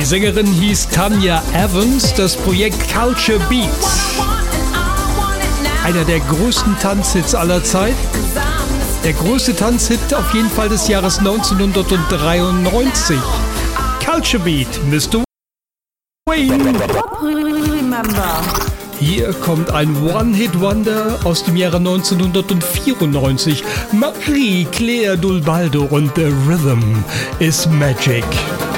Die Sängerin hieß Tanya Evans, das Projekt Culture Beats. Einer der größten Tanzhits aller Zeit. Der größte Tanzhit auf jeden Fall des Jahres 1993. Culture Beat, Mr. Wayne. Hier kommt ein One-Hit-Wonder aus dem Jahre 1994. Marie-Claire Dulbaldo und The Rhythm is Magic.